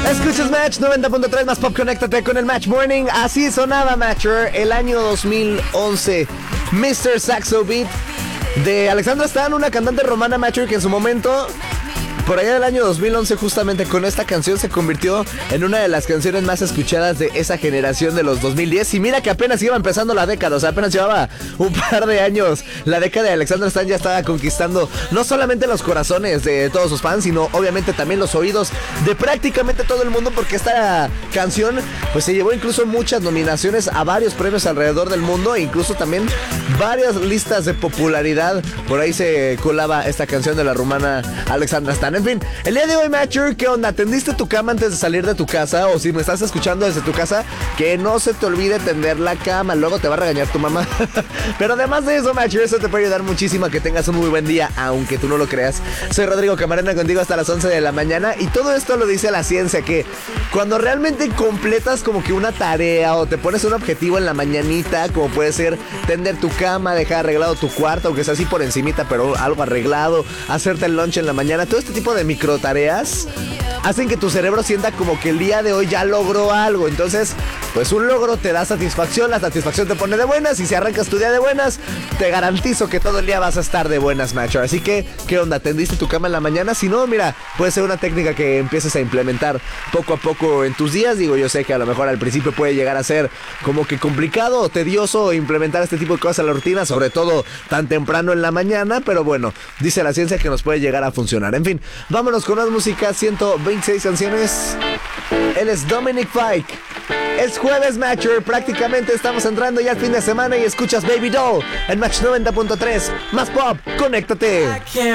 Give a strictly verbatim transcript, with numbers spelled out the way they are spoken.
Escuchas Match noventa punto tres más pop, conéctate con el Match Morning. Así sonaba Matcher el año dos mil once. mister Saxo Beat de Alexandra Stan, una cantante romana Matcher que en su momento, por allá del año dos mil once, justamente con esta canción se convirtió en una de las canciones más escuchadas de esa generación de los dos mil diez. Y mira que apenas iba empezando la década, o sea, apenas llevaba un par de años. La década de Alexandra Stan ya estaba conquistando no solamente los corazones de todos sus fans, sino obviamente también los oídos de prácticamente todo el mundo, porque esta canción pues se llevó incluso muchas nominaciones a varios premios alrededor del mundo, e incluso también varias listas de popularidad. Por ahí se colaba esta canción de la rumana Alexandra Stan. En fin, el día de hoy, Matcher, ¿qué onda? ¿Tendiste tu cama antes de salir de tu casa? O si me estás escuchando desde tu casa, que no se te olvide tender la cama, luego te va a regañar tu mamá. Pero además de eso, Matcher, eso te puede ayudar muchísimo a que tengas un muy buen día, aunque tú no lo creas. Soy Rodrigo Camarena, contigo hasta las once de la mañana, y todo esto lo dice la ciencia, que cuando realmente completas como que una tarea o te pones un objetivo en la mañanita, como puede ser tender tu cama, dejar arreglado tu cuarto, aunque sea así por encimita, pero algo arreglado, hacerte el lunch en la mañana, todo este tipo de micro tareas hacen que tu cerebro sienta como que el día de hoy ya logró algo. Entonces, pues un logro te da satisfacción, la satisfacción te pone de buenas, y si arrancas tu día de buenas, te garantizo que todo el día vas a estar de buenas, Matcher. Así que, ¿qué onda? ¿Tendiste tu cama en la mañana? Si no, mira, puede ser una técnica que empieces a implementar poco a poco en tus días. Digo, yo sé que a lo mejor al principio puede llegar a ser como que complicado o tedioso implementar este tipo de cosas a la rutina, sobre todo tan temprano en la mañana, pero bueno, dice la ciencia que nos puede llegar a funcionar. En fin, vámonos con más música, ciento veintiséis canciones. Él es Dominic Fike. Es jueves, Matcher, prácticamente estamos entrando ya al fin de semana y escuchas Baby Doll en Match noventa punto tres. Más pop, conéctate.